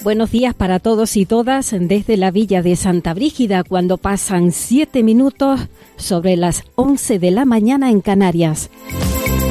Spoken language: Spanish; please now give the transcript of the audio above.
Buenos días para todos y todas desde la villa de Santa Brígida, cuando pasan 7 minutos sobre las 11 de la mañana en Canarias.